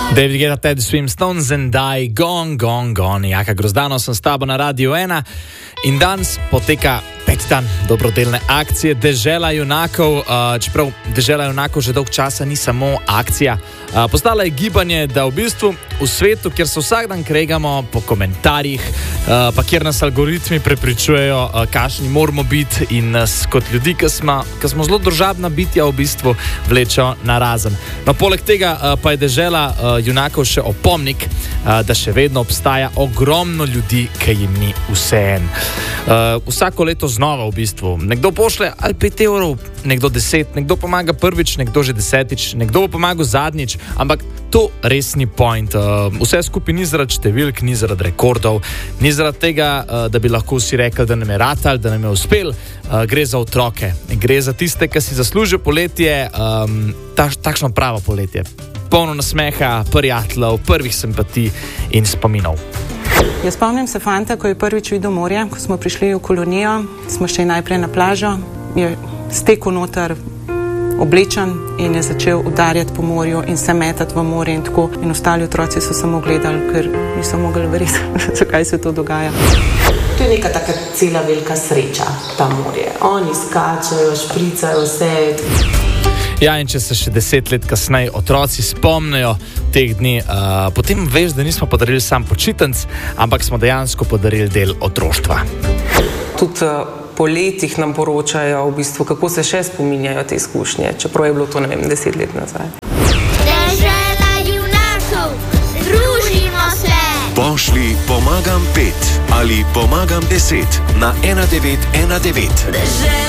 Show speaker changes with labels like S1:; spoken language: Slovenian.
S1: David Guetta, Ted Swimstone, Zendaj, Gone. Jaka Grozdano, sem s tabo na Radio 1 in danes poteka peti dan dobrodelne akcije Dežela junakov. Čeprav Dežela junakov že dolg časa ni samo akcija, postala je gibanje, da v bistvu v svetu, kjer se vsak dan kregamo po komentarjih, pa kjer nas algoritmi prepričujejo, kakšni moramo biti in nas kot ljudi, ki smo zelo družabna bitja, v bistvu vlečejo na razen. No, poleg tega pa je Dežela junakov še opomnik, da še vedno obstaja ogromno ljudi, ki jim ni vseeno. Vsako leto znova v bistvu. Nekdo pošle ali 5 evrov, nekdo 10, nekdo pomaga prvič, nekdo že 10, nekdo bo pomagal zadnjič, ampak to res ni point. Vse skupaj ni zaradi številk, ni zaradi rekordov, ni zaradi tega, da bi lahko vsi rekli, da nam je ratal, da nam je uspel. Gre za otroke, gre za tiste, ki si zaslužijo poletje, takšno pravo poletje. Polno nasmeha, prijateljev, prvih simpatij in spominov.
S2: Jaz spomnim se fanta, ko je prvič videl morje, ko smo prišli v kolonijo, smo šli najprej na plažo, je stekel noter oblečen in je začel udarjati po morju in se metati v morje in tako. In ostali otroci so samo gledali, ker niso mogli verjeti, zakaj se to dogaja.
S3: To je neka taka cela velika sreča, ta morje. Oni skačajo, špricajo vse.
S1: Ja, in če se še 10 let kasneje otroci spomnijo teh dni, potem veš, da nismo podarili sam počitnic, ampak smo dejansko podarili del otroštva.
S4: Tudi po letih nam poročajo, v bistvu, kako se še spominjajo te izkušnje, čeprav je bilo to, 10 let nazaj.
S5: Dežela junakov, družimo se!
S6: Pošli pomagam 5 ali pomagam 10 na 1919.